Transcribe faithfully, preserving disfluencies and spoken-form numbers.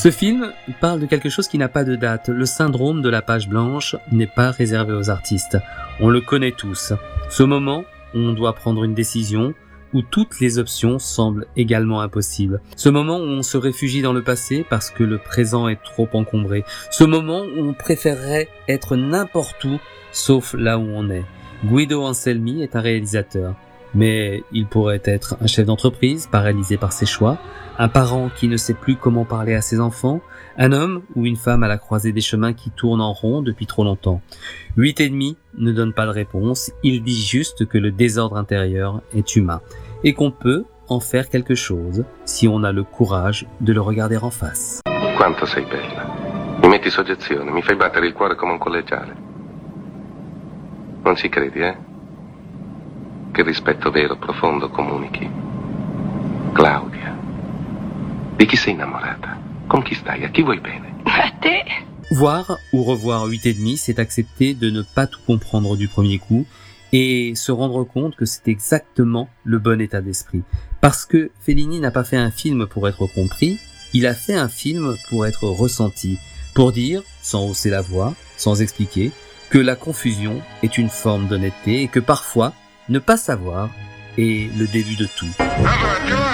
Ce film parle de quelque chose qui n'a pas de date. Le syndrome de la page blanche n'est pas réservé aux artistes. On le connaît tous. Ce moment où on doit prendre une décision, où toutes les options semblent également impossibles. Ce moment où on se réfugie dans le passé parce que le présent est trop encombré. Ce moment où on préférerait être n'importe où, sauf là où on est. Guido Anselmi est un réalisateur. Mais il pourrait être un chef d'entreprise paralysé par ses choix, un parent qui ne sait plus comment parler à ses enfants, un homme ou une femme à la croisée des chemins qui tournent en rond depuis trop longtemps. Huit et demi ne donne pas de réponse, il dit juste que le désordre intérieur est humain et qu'on peut en faire quelque chose si on a le courage de le regarder en face. Quanto sei bella. Mi metti soggezione, mi fai battere il cuore come un collegiale. Non ci credi, eh? Che rispetto vero, profondo comunichi. Claudia, di chi sei innamorata? Con chi stai? A chi vuoi bene? A te. Voir ou revoir huit et demi, c'est accepter de ne pas tout comprendre du premier coup et se rendre compte que c'est exactement le bon état d'esprit. Parce que Fellini n'a pas fait un film pour être compris, il a fait un film pour être ressenti, pour dire, sans hausser la voix, sans expliquer, que la confusion est une forme d'honnêteté et que parfois, ne pas savoir est le début de tout.